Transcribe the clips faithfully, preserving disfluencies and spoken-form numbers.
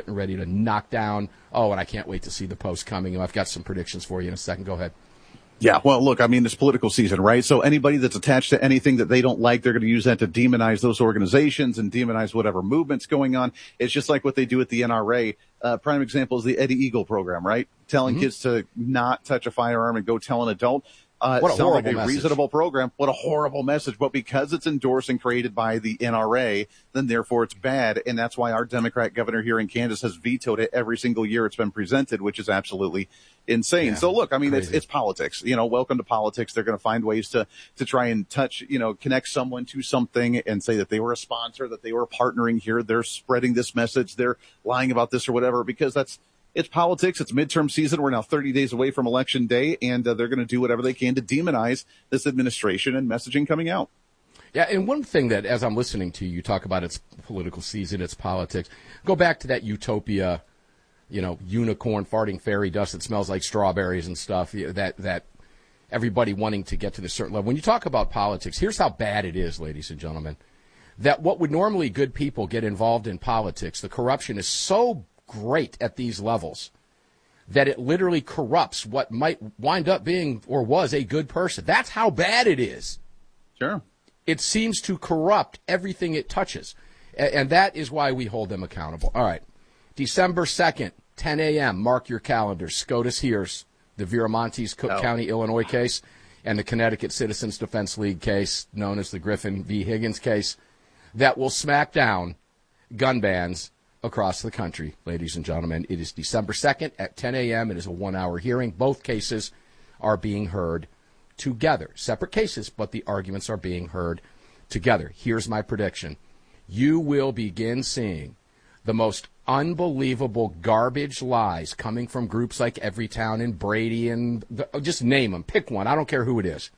getting ready to knock down. Oh, and I can't wait to see the post coming. I've got some predictions for you in a second. Go ahead. Yeah, well, look, I mean, it's political season, right? So anybody that's attached to anything that they don't like, they're going to use that to demonize those organizations and demonize whatever movement's going on. It's just like what they do at the N R A. Uh, prime example is the Eddie Eagle program, right? Telling mm-hmm. kids to not touch a firearm and go tell an adult. Uh, what a horrible like a message. Reasonable program. What a horrible message. But because it's endorsed and created by the N R A, then therefore it's bad. And that's why our Democrat governor here in Kansas has vetoed it every single year it's been presented, which is absolutely insane. Yeah, so look, I mean, it's, it's politics, you know, welcome to politics. They're going to find ways to, to try and touch, you know, connect someone to something and say that they were a sponsor, that they were partnering here. They're spreading this message. They're lying about this or whatever, because that's, it's politics. It's midterm season. We're now thirty days away from election day, and uh, they're going to do whatever they can to demonize this administration and messaging coming out. Yeah, and one thing that, as I'm listening to you talk about its political season, its politics, go back to that utopia, you know, unicorn farting fairy dust that smells like strawberries and stuff, that that everybody wanting to get to this certain level. When you talk about politics, here's how bad it is, ladies and gentlemen, that what would normally good people get involved in politics, the corruption is so great at these levels that it literally corrupts what might wind up being or was a good person. That's how bad it is. Sure. It seems to corrupt everything it touches, and that is why we hold them accountable. All right, December second, ten a.m., mark your calendars. SCOTUS hears the Viramontes Cook oh. County, Illinois case and the Connecticut Citizens Defense League case, known as the Griffin v. Higgins case, that will smack down gun bans across the country, ladies and gentlemen. It is December second at ten a.m. It is a one-hour hearing. Both cases are being heard together. Separate cases, but the arguments are being heard together. Here's my prediction. You will begin seeing the most unbelievable garbage lies coming from groups like Everytown and Brady and the, just name them. Pick one. I don't care who it is.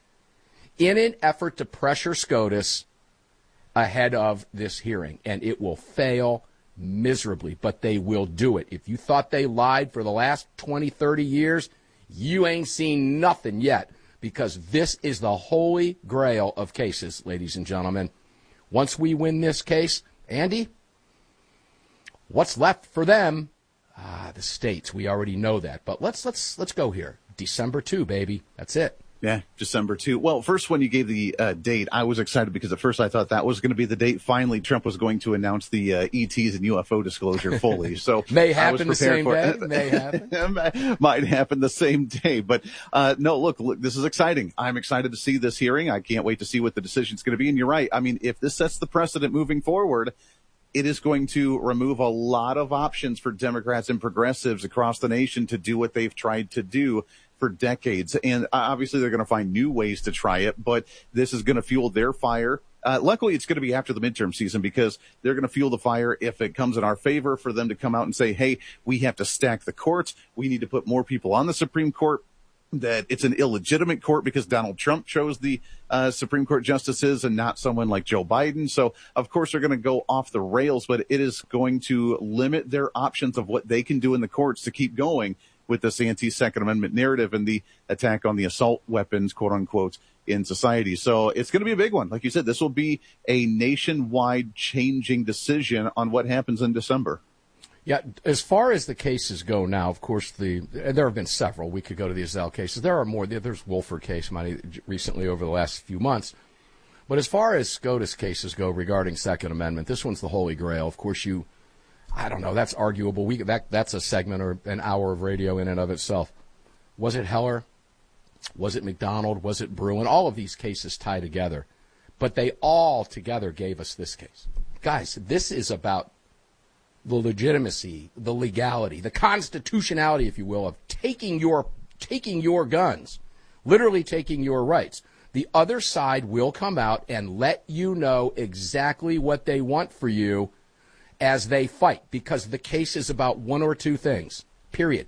In an effort to pressure SCOTUS ahead of this hearing, and it will fail miserably, but they will do it. If you thought they lied for the last twenty, thirty years, you ain't seen nothing yet, because this is the holy grail of cases, ladies and gentlemen. Once we win this case, Andy, what's left for them? Ah, the states. We already know that, but let's let's let's go here. December second, baby. That's it. Yeah, December second. Well, first, when you gave the uh, date, I was excited because at first I thought that was going to be the date. Finally, Trump was going to announce the uh, E Ts and U F O disclosure fully. So may happen the same for day. It. May happen. Might happen the same day. But uh, no, look, look, this is exciting. I'm excited to see this hearing. I can't wait to see what the decision's going to be. And you're right. I mean, if this sets the precedent moving forward, it is going to remove a lot of options for Democrats and progressives across the nation to do what they've tried to do for decades. And obviously they're going to find new ways to try it, but this is going to fuel their fire. Uh, luckily, it's going to be after the midterm season, because they're going to fuel the fire if it comes in our favor for them to come out and say, hey, we have to stack the courts. We need to put more people on the Supreme Court. That it's an illegitimate court because Donald Trump chose the uh, Supreme Court justices and not someone like Joe Biden. So, of course, they're going to go off the rails, but it is going to limit their options of what they can do in the courts to keep going with this anti-Second Amendment narrative and the attack on the assault weapons, quote unquote, in society. So it's going to be a big one. Like you said, this will be a nationwide changing decision on what happens in December. Yeah, as far as the cases go now, of course, the there have been several. We could go to the Ezell cases. There are more. There's Wolford case money recently over the last few months. But as far as SCOTUS cases go regarding Second Amendment, this one's the holy grail. Of course, you, I don't know, that's arguable. We that That's a segment or an hour of radio in and of itself. Was it Heller? Was it McDonald? Was it Bruen? All of these cases tie together. But they all together gave us this case. Guys, this is about the legitimacy, the legality, the constitutionality, if you will, of taking your taking your guns, literally taking your rights. The other side will come out and let you know exactly what they want for you as they fight, because the case is about one or two things, period.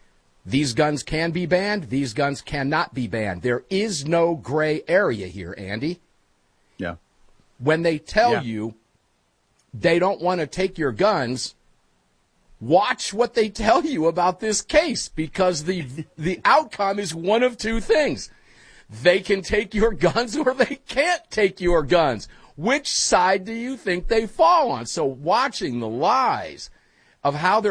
These guns can be banned. These guns cannot be banned. There is no gray area here, Andy. Yeah. When they tell yeah. you they don't want to take your guns, watch what they tell you about this case, because the the outcome is one of two things. They can take your guns or they can't take your guns. Which side do you think they fall on? So watching the lies of how they're